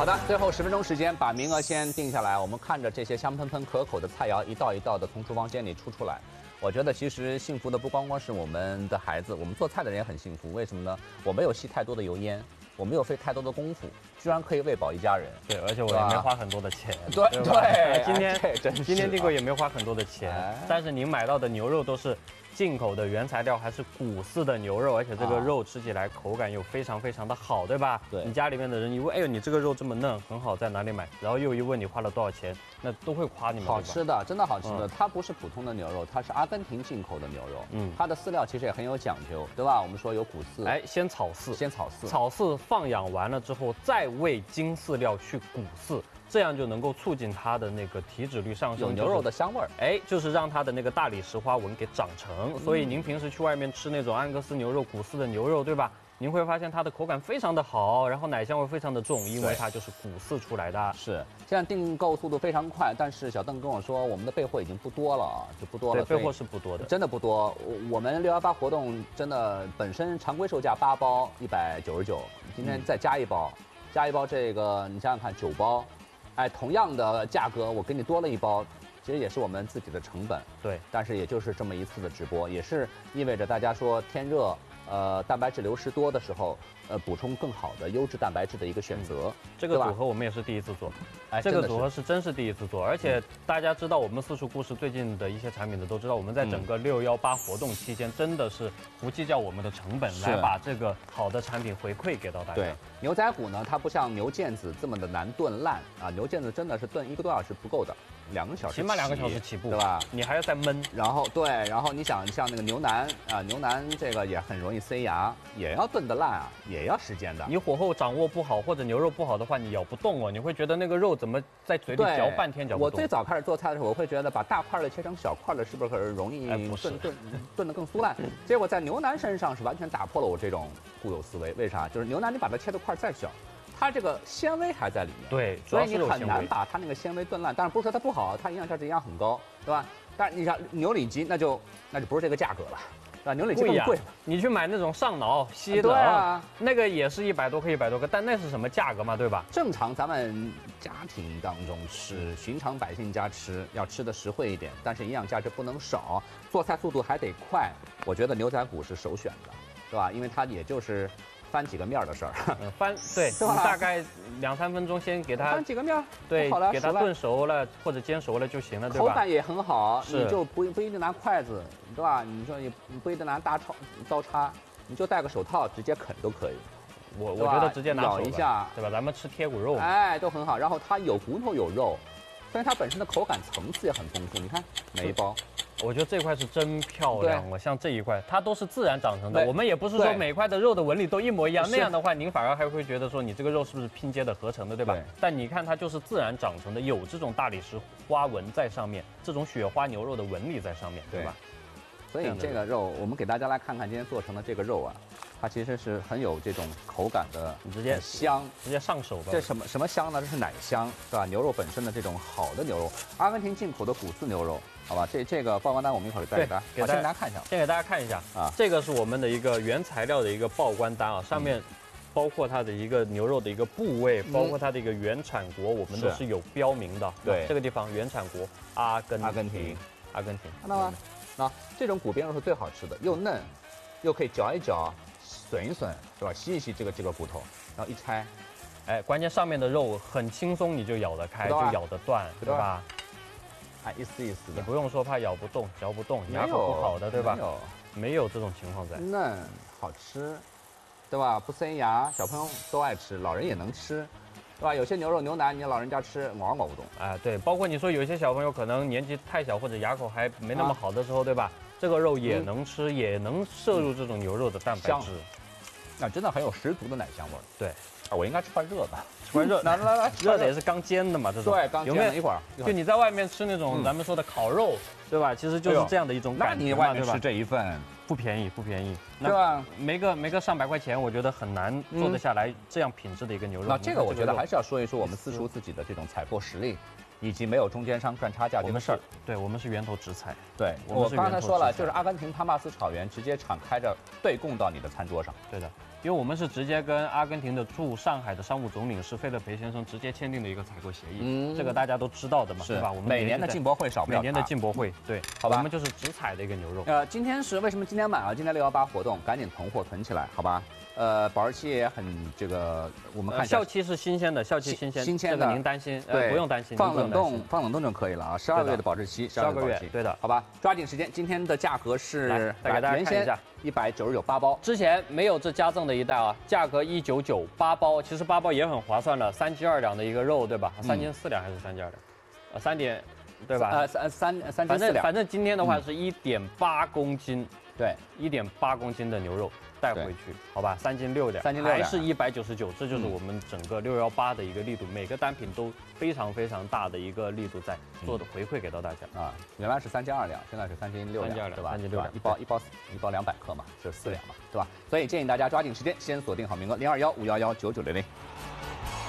的，最后10分钟时间，把名额先定下来。我们看着这些香喷喷、可口的菜肴一道一道的从厨房间里出来。我觉得其实幸福的不光光是我们的孩子，我们做菜的人也很幸福。为什么呢？我没有吸太多的油烟，我没有费太多的功夫，居然可以喂饱一家人。 对，而且我也没花很多的钱。 对， 今天订购也没花很多的钱，但是您买到的牛肉都是进口的原材料，还是谷饲的牛肉，而且这个肉吃起来口感又非常的好，对吧？ 对， 你家里面的人一问，哎呦，你这个肉这么嫩，很好，在哪里买？然后又一问你花了多少钱，那都会夸你们。 好吃的，真的好吃的。它不是普通的牛肉，它是阿根廷进口的牛肉。它的饲料其实也很有讲究，对吧？我们说有谷饲， 哎，先草饲，草饲放养完了之后，再喂精饲料去谷饲。这样就能够促进它的那个体脂率上升， 有牛肉的香味儿， 哎，就是让它的那个大理石花纹给长成。所以您平时去外面吃那种安格斯牛肉、谷饲的牛肉，对吧？您会发现它的口感非常的好，然后奶香味非常的重，因为它就是谷饲出来的。 是，现在订购速度非常快，但是小邓跟我说，我们的备货已经不多了，就不多了。 对，备货是不多的， 真的不多。我们618活动真的本身常规售价8包199，今天再加一包，这个你想想看9包。哎，同样的价格，我给你多了一包，其实也是我们自己的成本。 对， 但是也就是这么一次的直播，也是意味着大家说天热，蛋白质流失多的时候，补充更好的优质蛋白质的一个选择。 这个组合我们也是第一次做，哎，这个组合是真是第一次做，而且大家知道我们四处故事最近的一些产品的都知道，我们在整个618活动期间真的是不计较我们的成本来把这个好的产品回馈给到大家。 对，牛仔骨呢，它不像牛腱子这么的难炖烂啊，牛腱子真的是炖1个多小时不够的，2个小时， 起码2个小时起步， 对吧？ 你还要再焖， 然后你想像那个牛腩啊，牛腩这个也很容易塞牙，也要炖得烂啊，也要时间的。 你火候掌握不好或者牛肉不好的话，你咬不动哦，你会觉得那个肉怎么在嘴里嚼半天嚼不动。 我最早开始做菜的时候，我会觉得把大块的切成小块的，是不是容易炖得更酥烂？结果在牛腩身上是完全打破了我这种固有思维。为啥？就是牛腩你把它切的块再小，它这个纤维还在里面。 对， 所以你很难把它那个纤维炖烂。但是不是说它不好，它营养价值一样很高，对吧？但是你想牛里脊，那就不是这个价格了。啊，牛里脊更贵， 你去买那种上脑吸的啊，那个也是100多克100多克，但那是什么价格嘛，对吧？ 正常咱们家庭当中吃，寻常百姓家吃，要吃的实惠一点，但是营养价值不能少，做菜速度还得快。我觉得牛仔骨是首选的，对吧？因为它也就是翻几个面的事儿， 对，大概2、3分钟先给它翻几个面， 对，给它炖熟了或者煎熟了就行了，对吧？ 口感也很好，你就不一定拿筷子，对吧？你说你不一定拿刀叉，你就戴个手套直接啃都可以。 我觉得直接拿手咬一下， 对吧？咱们吃贴骨肉， 哎，都很好。然后它有骨头有肉，所以它本身的口感层次也很丰富。你看每一包。 我觉得这块是真漂亮哦，像这一块，它都是自然长成的。我们也不是说每块的肉的纹理都一模一样，那样的话您反而还会觉得说你这个肉是不是拼接的合成的，对吧？对。但你看它就是自然长成的，有这种大理石花纹在上面，这种雪花牛肉的纹理在上面，对吧？ 所以这个肉，我们给大家来看看今天做成的这个肉啊，它其实是很有这种口感的， 直接香， 直接上手吧。 这什么香呢？这是奶香，对吧？牛肉本身的这种好的牛肉，阿根廷进口的谷饲牛肉。好吧，这个报关单我们一会儿再给大家看一下。 先给大家看一下啊，这个是我们的一个原材料的一个报关单啊，上面包括它的一个牛肉的一个部位，包括它的一个原产国，我们都是有标明的。对，这个地方原产国阿根廷， 看到吗？那这种骨边肉是最好吃的，又嫩，又可以嚼一嚼，损一损，是吧？吸一吸这个骨头，然后一拆， 哎，关键上面的肉很轻松，你就咬得开，就咬得断，对吧？ 哎，一丝一丝的， 你不用说怕咬不动、嚼不动、牙口不好的，对吧？没有这种情况在。 嫩，好吃，对吧？不塞牙，小朋友都爱吃，老人也能吃，对吧？有些牛肉牛腩，你老人家吃咬不动。 哎，对，包括你说有一些小朋友可能年纪太小或者牙口还没那么好的时候，对吧？这个肉也能吃，也能摄入这种牛肉的蛋白质。 那真的很有十足的奶香味儿。 对， 啊，我应该吃块热的。 热，来，热的也是刚煎的嘛，这种。 对，刚煎了一会儿。 就你在外面吃那种咱们说的烤肉，对吧？其实就是这样的一种感觉。 那你外面吃这一份不便宜， 对吧？ 没个上百块钱，我觉得很难做得下来这样品质的一个牛肉。 那这个我觉得还是要说一说我们私厨自己的这种采购实力，以及没有中间商赚差价这个事儿。 对，我们是源头直采。 对，我刚才说了，就是阿根廷帕马斯草原直接敞开着对供到你的餐桌上。 对的。 因为我们是直接跟阿根廷的驻上海的商务总领事费勒培先生直接签订的一个采购协议，这个大家都知道的嘛，对吧？我们每年的进博会少不了， 每年的进博会，对， 好吧， 我们就是只采的一个牛肉。 今天是为什么今天买啊？今天618活动，赶紧囤货囤起来，好吧？保质期也很这个，我们看效期是新鲜的，效期新鲜， 的， 这个您担心， 对， 不用担心， 放冷冻就可以了啊，12个月的保质期，12个月， 对的， 好吧，抓紧时间，今天的价格是， 再给大家看一下 ，199 8包， 之前没有这加赠的一袋啊，价格199 8包，其实8包也很划算了，3斤2两的一个肉，对吧？3斤4两还是3斤2两？3点，对吧 ？3斤4两， 反正今天的话是1.8公斤， 对 ，1.8公斤的牛肉。带回去，好吧，3斤6两，还是199，这就是我们整个618的一个力度，每个单品都非常非常大的一个力度在做的回馈给到大家啊。原来是3斤2两，现在是3斤6两，对吧 ？3斤6两， 一包200克嘛，就是4两嘛，对吧？所以建议大家抓紧时间，先锁定好名额，021 511 9900。